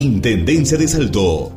Intendencia de Salto.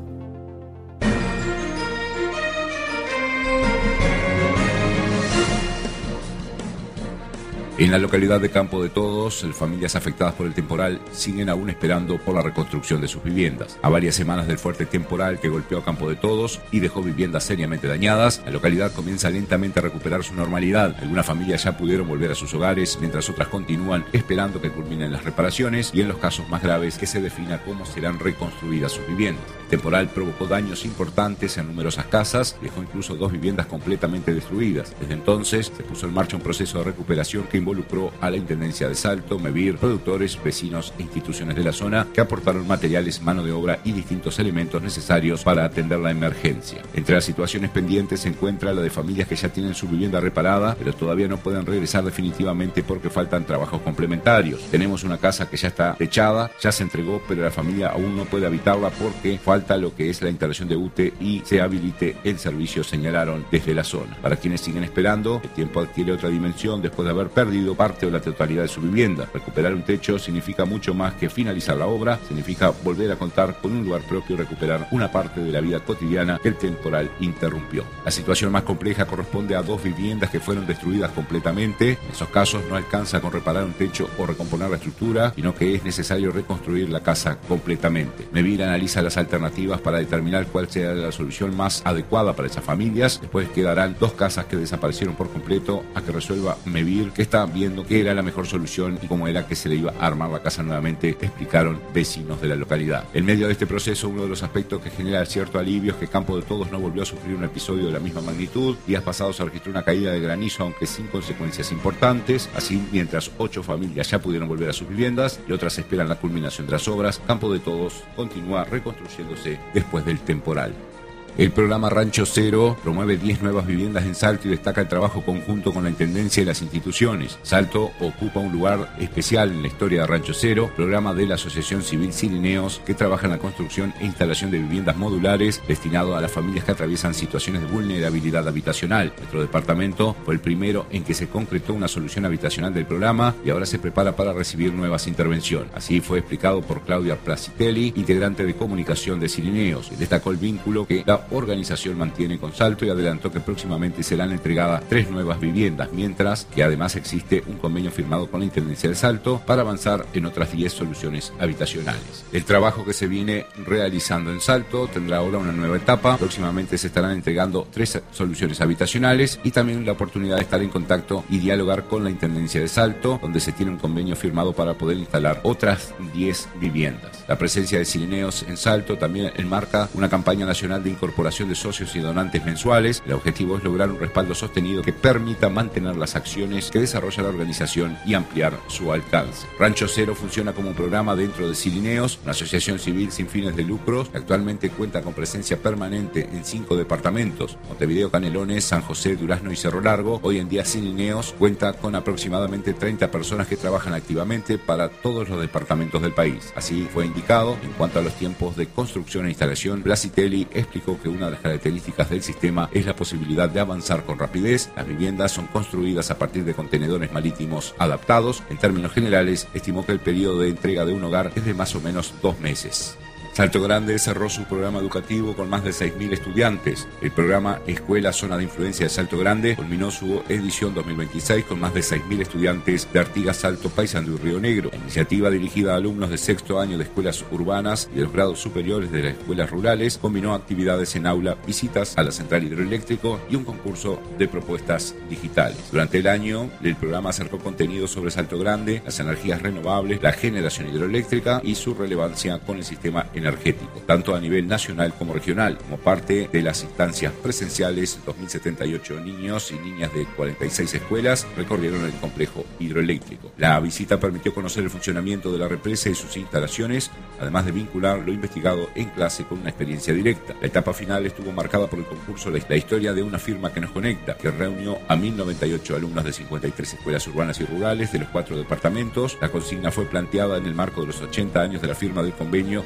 En la localidad de Campo de Todos, familias afectadas por el temporal siguen aún esperando por la reconstrucción de sus viviendas. A varias semanas del fuerte temporal que golpeó a Campo de Todos y dejó viviendas seriamente dañadas, la localidad comienza lentamente a recuperar su normalidad. Algunas familias ya pudieron volver a sus hogares, mientras otras continúan esperando que culminen las reparaciones y en los casos más graves que se defina cómo serán reconstruidas sus viviendas. El temporal provocó daños importantes en numerosas casas, dejó incluso 2 viviendas completamente destruidas. Desde entonces se puso en marcha un proceso de recuperación que involucró a la Intendencia de Salto, MEVIR, productores, vecinos e instituciones de la zona que aportaron materiales, mano de obra y distintos elementos necesarios para atender la emergencia. Entre las situaciones pendientes se encuentra la de familias que ya tienen su vivienda reparada, pero todavía no pueden regresar definitivamente porque faltan trabajos complementarios. Tenemos una casa que ya está techada, ya se entregó, pero la familia aún no puede habitarla porque falta lo que es la instalación de UTE y se habilite el servicio, señalaron desde la zona. Para quienes siguen esperando, el tiempo adquiere otra dimensión después de haber perdido parte o la totalidad de su vivienda. Recuperar un techo significa mucho más que finalizar la obra, significa volver a contar con un lugar propio y recuperar una parte de la vida cotidiana que el temporal interrumpió. La situación más compleja corresponde a 2 viviendas que fueron destruidas completamente. En esos casos no alcanza con reparar un techo o recomponer la estructura, sino que es necesario reconstruir la casa completamente. MEVIR analiza las alternativas para determinar cuál sea la solución más adecuada para esas familias. Después quedarán 2 casas que desaparecieron por completo a que resuelva MEVIR, que está viendo qué era la mejor solución y cómo era que se le iba a armar la casa nuevamente, explicaron vecinos de la localidad. En medio de este proceso, uno de los aspectos que genera cierto alivio es que Campo de Todos no volvió a sufrir un episodio de la misma magnitud. Días pasados se registró una caída de granizo, aunque sin consecuencias importantes. Así, mientras 8 familias ya pudieron volver a sus viviendas y otras esperan la culminación de las obras, Campo de Todos continúa reconstruyéndose después del temporal. El programa Rancho Cero promueve 10 nuevas viviendas en Salto y destaca el trabajo conjunto con la Intendencia y las instituciones. Salto ocupa un lugar especial en la historia de Rancho Cero, programa de la Asociación Civil Cirineos que trabaja en la construcción e instalación de viviendas modulares destinado a las familias que atraviesan situaciones de vulnerabilidad habitacional. Nuestro departamento fue el primero en que se concretó una solución habitacional del programa y ahora se prepara para recibir nuevas intervenciones. Así fue explicado por Claudia Placitelli, integrante de comunicación de Cirineos. Destacó el vínculo que la organización mantiene con Salto y adelantó que próximamente serán entregadas 3 nuevas viviendas, mientras que además existe un convenio firmado con la Intendencia de Salto para avanzar en otras 10 soluciones habitacionales. El trabajo que se viene realizando en Salto tendrá ahora una nueva etapa. Próximamente se estarán entregando 3 soluciones habitacionales y también la oportunidad de estar en contacto y dialogar con la Intendencia de Salto, donde se tiene un convenio firmado para poder instalar otras 10 viviendas. La presencia de Cirineos en Salto también enmarca una campaña nacional de incorporación de socios y donantes mensuales. El objetivo es lograr un respaldo sostenido que permita mantener las acciones que desarrolla la organización y ampliar su alcance. Rancho Cero funciona como un programa dentro de Cirineos, una asociación civil sin fines de lucro que actualmente cuenta con presencia permanente en 5 departamentos: Montevideo, Canelones, San José, Durazno y Cerro Largo. Hoy en día Cirineos cuenta con aproximadamente 30 personas que trabajan activamente para todos los departamentos del país. Así fue indicado. En cuanto a los tiempos de construcción e instalación, Placitelli explicó que una de las características del sistema es la posibilidad de avanzar con rapidez. Las viviendas son construidas a partir de contenedores marítimos adaptados. En términos generales, estimó que el periodo de entrega de un hogar es de más o menos 2 meses. Salto Grande cerró su programa educativo con más de 6.000 estudiantes. El programa Escuela Zona de Influencia de Salto Grande culminó su edición 2026 con más de 6.000 estudiantes de Artigas, Salto, Paysandú y Río Negro. La iniciativa, dirigida a alumnos de 6º año de escuelas urbanas y de los grados superiores de las escuelas rurales, combinó actividades en aula, visitas a la central hidroeléctrico y un concurso de propuestas digitales. Durante el año, el programa acercó contenido sobre Salto Grande, las energías renovables, la generación hidroeléctrica y su relevancia con el sistema energético, tanto a nivel nacional como regional. Como parte de las instancias presenciales, 2.078 niños y niñas de 46 escuelas recorrieron el complejo hidroeléctrico. La visita permitió conocer el funcionamiento de la represa y sus instalaciones, además de vincular lo investigado en clase con una experiencia directa. La etapa final estuvo marcada por el concurso La historia de una firma que nos conecta, que reunió a 1.098 alumnos de 53 escuelas urbanas y rurales de los 4 departamentos. La consigna fue planteada en el marco de los 80 años de la firma del convenio del 30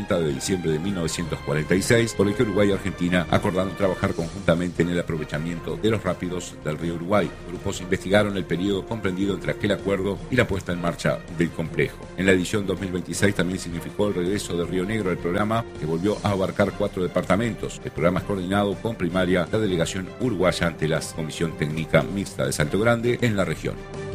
30 de diciembre de 1946, por el que Uruguay y Argentina acordaron trabajar conjuntamente en el aprovechamiento de los rápidos del río Uruguay. Grupos investigaron el periodo comprendido entre aquel acuerdo y la puesta en marcha del complejo. En la edición 2026 también significó el regreso de Río Negro al programa, que volvió a abarcar 4 departamentos. El programa es coordinado con primaria la delegación uruguaya ante la Comisión Técnica Mixta de Salto Grande en la región.